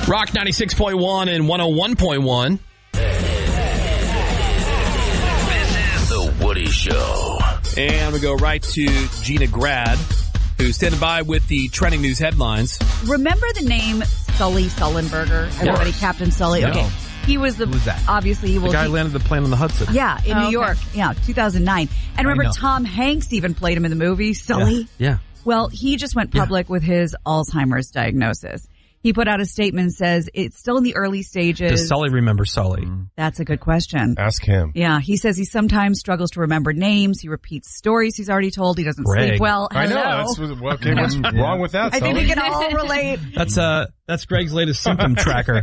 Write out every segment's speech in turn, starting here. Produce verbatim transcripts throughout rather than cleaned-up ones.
Rock ninety-six point one and one oh one point one. This is The Woody Show. And we go right to Gina Grad, who's standing by with the trending news headlines. Remember the name Sully Sullenberger? Everybody, Yes. Captain Sully? No. Okay. He was the, Who was that? obviously, he The will. guy he, landed the plane on the Hudson. yeah, in Oh, New okay. York. Yeah, two thousand nine. And remember, know. Tom Hanks even played him in the movie, Sully? Yeah. Well, he just went public with his Alzheimer's diagnosis. He put out a statement and says it's still in the early stages. Does Sully remember Sully? That's a good question. Ask him. Yeah, he says he sometimes struggles to remember names. He repeats stories he's already told. He doesn't Greg. sleep well. I Hello. know. That's, what- okay, what's wrong with that, I think Sully? we can all relate. That's uh, that's Greg's latest symptom tracker.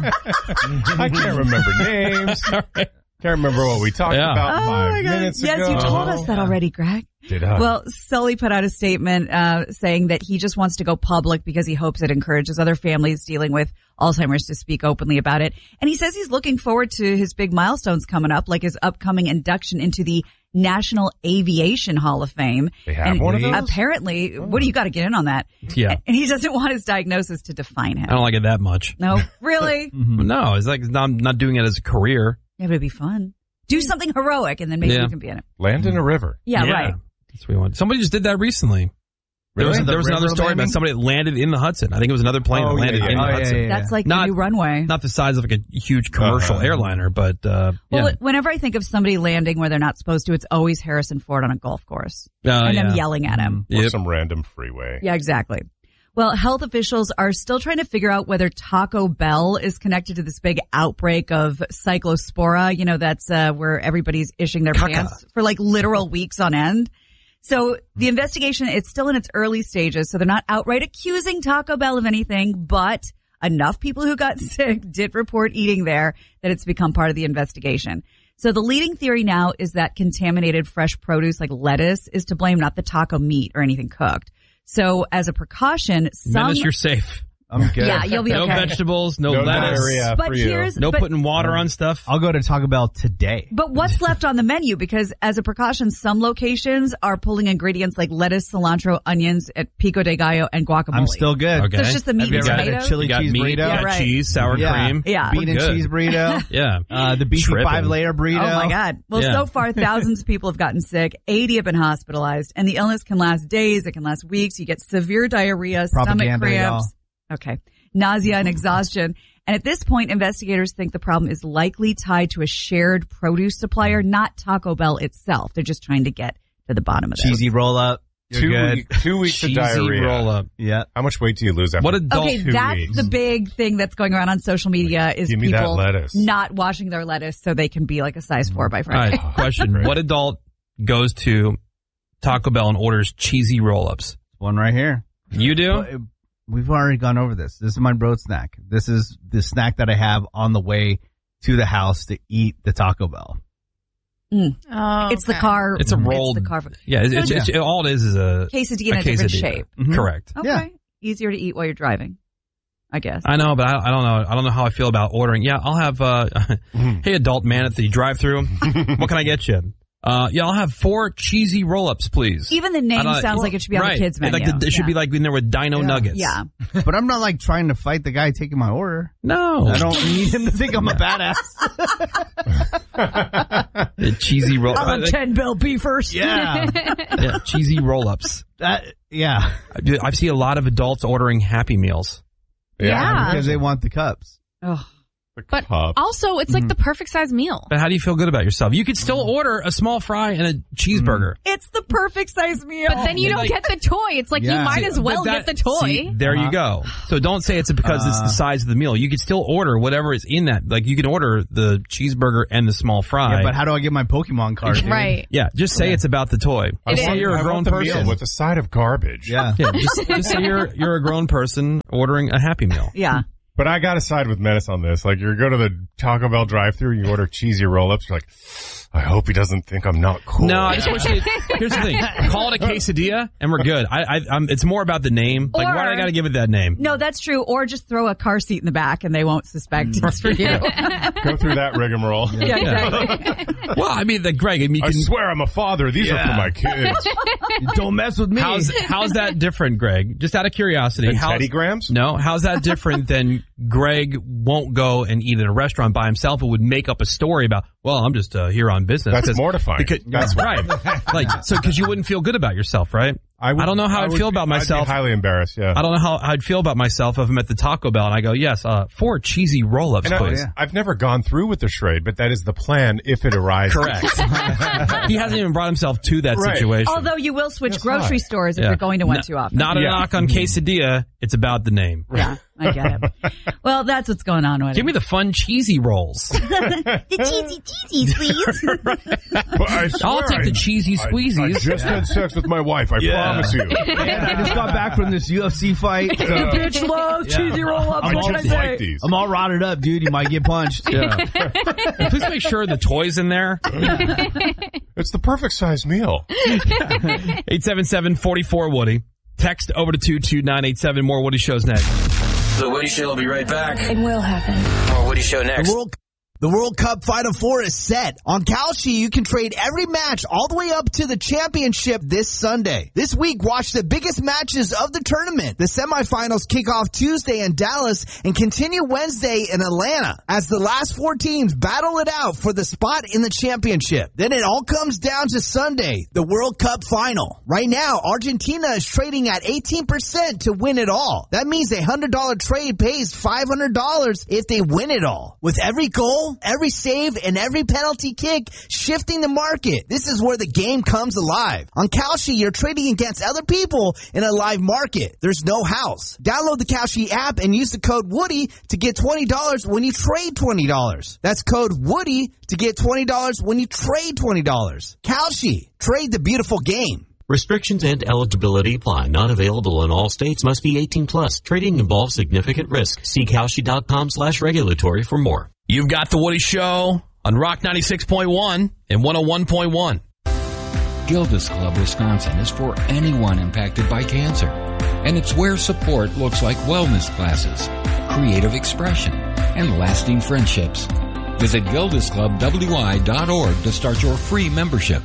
I can't remember names. Can't remember what we talked Yeah. about Oh five my God. minutes Yes, ago. you told us that already, Greg. Did I? Well, Sully put out a statement uh, saying that he just wants to go public because he hopes it encourages other families dealing with Alzheimer's to speak openly about it. And he says he's looking forward to his big milestones coming up, like his upcoming induction into the National Aviation Hall of Fame. They have and one of those? Apparently, what do you got to get in on that? Yeah. And he doesn't want his diagnosis to define him. I don't like it that much. No, really? No, it's like I'm not doing it as a career. Yeah, but it'd be fun. Do something heroic, and then maybe Yeah. you can be in it. Land in a river. Yeah, right. That's what we want. Somebody just did that recently. There was, Really? there was The another river story about landing? somebody that landed in the Hudson. I think it was another plane Oh, that yeah, landed yeah. in the Oh, yeah, Hudson. yeah, yeah. That's like Not- the new runway. Not the size of like a huge commercial Uh-huh. airliner, but uh, Well, yeah. whenever I think of somebody landing where they're not supposed to, it's always Harrison Ford on a golf course. Uh, and yeah. them yelling at him. Or Yep. some random freeway. Yeah, exactly. Well, health officials are still trying to figure out whether Taco Bell is connected to this big outbreak of cyclospora. You know, that's uh, where everybody's ishing their Caca. pants for like literal weeks on end. So the investigation, it's still in its early stages. So they're not outright accusing Taco Bell of anything, but enough people who got sick did report eating there that it's become part of the investigation. So the leading theory now is that contaminated fresh produce like lettuce is to blame, not the taco meat or anything cooked. So as a precaution, some Menace, you're safe. I'm good. yeah, you'll be No okay. vegetables, no, No lettuce, diarrhea But for you. here's no but, putting water on stuff. I'll go to Taco Bell today. but what's left on the menu? Because as a precaution, some locations are pulling ingredients like lettuce, cilantro, onions, at pico de gallo, and guacamole. I'm still good. Okay. So it's just the meat Have you and ever had a tomatoes. chili You got cheese meat, burrito? you got Yeah, right. cheese, sour Yeah. cream. Yeah. Bean and Good. cheese burrito. Yeah. Uh, the beefy Tripping. five layer burrito. Oh my God. Well, Yeah. so far, thousands of people have gotten sick. eighty have been hospitalized, and the illness can last days. It can last weeks. You get severe diarrhea, stomach Propaganda, cramps. Okay. Nausea and exhaustion. And at this point, investigators think the problem is likely tied to a shared produce supplier, not Taco Bell itself. They're just trying to get to the bottom of it. Cheesy roll up. You're Two, good. week, two weeks Cheesy of diarrhea. roll up. Yeah. How much weight do you lose after What adult? Okay, two that's weeks? the big thing that's going around on social media is Give me that people lettuce. not washing their lettuce so they can be like a size four by All Friday. right, question. What adult goes to Taco Bell and orders cheesy roll-ups? One right here. You do? Well, it- We've already gone over this. This is my road snack. This is the snack that I have on the way to the house to eat the Taco Bell. Oh, It's the okay. car. It's a rolled. It's the car. Yeah, it's, it's, Yeah. it's- all it is is a, Quesadilla in a a different quesadilla. shape. Mhm. Correct. Okay. Yeah. Easier to eat while you're driving, I guess. I know, but I, I don't know. I don't know how I feel about ordering. Yeah, I'll have. Uh, hey, adult man at the drive-through. What can I get you? Uh, yeah, I'll have four cheesy roll-ups, please. Even the name I don't- sounds like it should be on right. the kids' menu. Like the, it should Yeah. be like in there with Dino Yeah. Nuggets. Yeah. But I'm not like trying to fight the guy taking my order. No. I don't need him to think I'm a badass. The cheesy roll. I'm a like- ten bill beefers. Yeah. yeah, cheesy roll-ups. That, yeah. I do- I've seen a lot of adults ordering Happy Meals. Yeah. Because they want the cups. Oh. The But cup. also, it's like the perfect size meal. But how do you feel good about yourself? You could still order a small fry and a cheeseburger. It's the perfect size meal. But then you don't Like- get the toy. It's like Yeah. you might See, as well But that- get the toy. see, there you go. So don't say it's because it's the Uh. size of the meal. You could still order whatever is in that. Like you can order the cheeseburger and the small fry. Yeah, but how do I get my Pokemon card? dude? Right. Yeah, just say it's about the toy. I Just say want- you're I a grown want the meal person. with a side of garbage. Yeah. Yeah, just, just say you're you're a grown person ordering a Happy Meal. Yeah. But I gotta side with Menace on this. Like, you go to the Taco Bell drive-thru, you order cheesy roll-ups, you're like, I hope he doesn't think I'm not cool. No, I just want you to, here's the thing. Call it a quesadilla and we're good. I, I, I'm, it's more about the name. Like, Or- why do I gotta give it that name? No, that's true. Or just throw a car seat in the back and they won't suspect it's for you. Go through that rigmarole. Yeah, exactly. Well, I mean, like, Greg, I mean, you I can, swear I'm a father. These are for my kids. Don't mess with me. how's, how's that different, Greg? Just out of curiosity. And How's- Teddy Grahams? No, how's that different than Greg won't go and eat at a restaurant by himself and would make up a story about, well, I'm just uh, here on business. That's mortifying. Because, that's right. Like, so, because you wouldn't feel good about yourself, right? I, would, I don't know how I I'd would feel be, about myself. I'd be highly embarrassed, yeah. I don't know how I'd feel about myself if I'm at the Taco Bell and I go, yes, uh, four cheesy roll-ups, And I, please. yeah. I've never gone through with the charade, but that is the plan if it arises. Correct. He hasn't even brought himself to that Right. situation. Although you will switch Yes, grocery hi. stores if Yeah. you're going to one N- too often. Not a Yeah. knock on quesadilla. It's about the name. Yeah, I get it. Well, that's what's going on with Give it. me the fun cheesy rolls. The cheesy cheesies, please. But I swear I'll take I- the cheesy I- squeezies. I, just had sex with my wife, I Yeah. promise you. And I just got back from this U F C fight. So Bitch love cheesy roll-ups. I what can I just say? like these. I'm all rotted up, dude. You might get punched. Yeah. Please make sure the toy's in there. It's the perfect size meal. eight seven seven, four four, Woody. Text over to two two nine eight seven. More Woody Shows next. The Woody Show will be right back. It will happen. More Woody Show next. The World, the World Cup Final Four is set. On Kalshi, you can trade every match all the way up to the championship this Sunday. This week, watch the biggest matches of the tournament. The semifinals kick off Tuesday in Dallas and continue Wednesday in Atlanta as the last four teams battle it out for the spot in the championship. Then it all comes down to Sunday, the World Cup Final. Right now, Argentina is trading at eighteen percent to win it all. That means a one hundred dollars trade pays five hundred dollars if they win it all. With every goal, every save, and every penalty kick shifting the market. This is where the game comes alive. On Kalshi, you're trading against other people in a live market. There's no house. Download the Kalshi app and use the code Woody to get twenty dollars when you trade twenty dollars. That's code Woody to get twenty dollars when you trade twenty dollars. Kalshi, trade the beautiful game. Restrictions and eligibility apply. Not available in all states. Must be eighteen plus. Trading involves significant risk. See Kalshi.com slash regulatory for more. You've got the Woody Show on Rock ninety-six point one and one oh one point one. Gildas Club Wisconsin is for anyone impacted by cancer. And it's where support looks like wellness classes, creative expression, and lasting friendships. Visit gildas club w i dot org to start your free membership.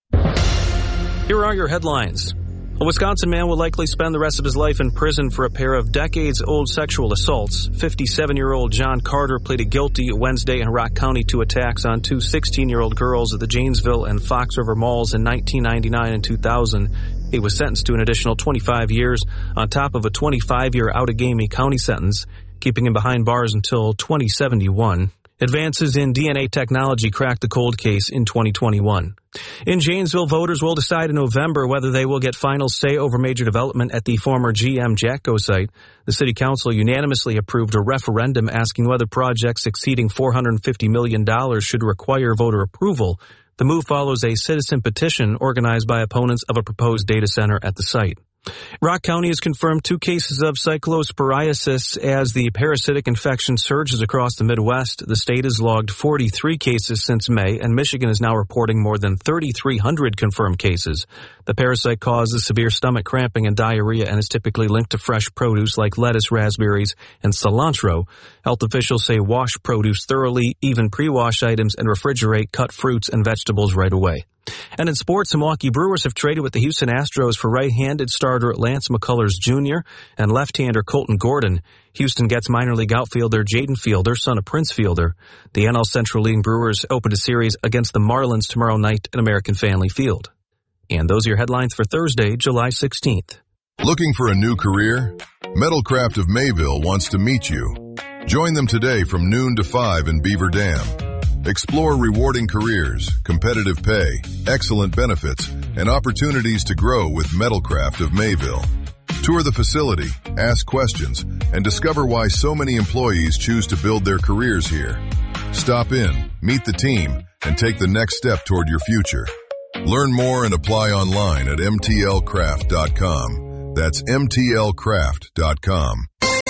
Here are your headlines. A Wisconsin man will likely spend the rest of his life in prison for a pair of decades-old sexual assaults. fifty-seven-year-old John Carter pleaded guilty Wednesday in Rock County to attacks on two sixteen-year-old girls at the Janesville and Fox River malls in nineteen ninety-nine and two thousand. He was sentenced to an additional twenty-five years on top of a twenty-five-year Outagamie County sentence, keeping him behind bars until twenty seventy-one. Advances in D N A technology cracked the cold case in twenty twenty-one. In Janesville, voters will decide in November whether they will get final say over major development at the former G M Jatco site. The city council unanimously approved a referendum asking whether projects exceeding four hundred fifty million dollars should require voter approval. The move follows a citizen petition organized by opponents of a proposed data center at the site. Rock County has confirmed two cases of cyclosporiasis as the parasitic infection surges across the Midwest. The state has logged forty-three cases since May, and Michigan is now reporting more than thirty-three hundred confirmed cases. The parasite causes severe stomach cramping and diarrhea and is typically linked to fresh produce like lettuce, raspberries, and cilantro. Health officials say wash produce thoroughly, even pre-wash items, and refrigerate cut fruits and vegetables right away. And in sports, the Milwaukee Brewers have traded with the Houston Astros for right-handed starter Lance McCullers Junior and left-hander Colton Gordon. Houston gets minor league outfielder Jaden Fielder, son of Prince Fielder. The N L Central League Brewers opened a series against the Marlins tomorrow night at American Family Field. And those are your headlines for Thursday, July sixteenth. Looking for a new career? Metalcraft of Mayville wants to meet you. Join them today from noon to five in Beaver Dam. Explore rewarding careers, competitive pay, excellent benefits, and opportunities to grow with Metalcraft of Mayville. Tour the facility, ask questions, and discover why so many employees choose to build their careers here. Stop in, meet the team, and take the next step toward your future. Learn more and apply online at m t l craft dot com. That's m t l craft dot com.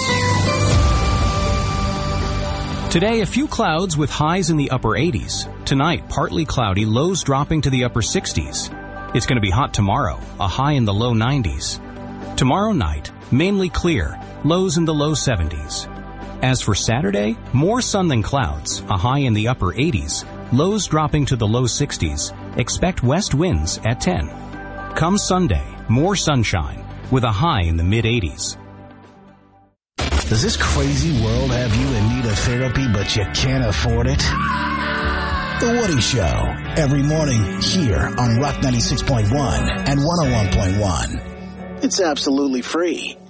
Today, a few clouds with highs in the upper eighties. Tonight, partly cloudy, lows dropping to the upper sixties. It's going to be hot tomorrow, a high in the low nineties. Tomorrow night, mainly clear, lows in the low seventies. As for Saturday, more sun than clouds, a high in the upper eighties, lows dropping to the low sixties. Expect west winds at ten. Come Sunday, more sunshine, with a high in the mid eighties. Does this crazy world have you in need of therapy, but you can't afford it? The Woody Show, every morning here on Rock ninety-six point one and one oh one point one. It's absolutely free.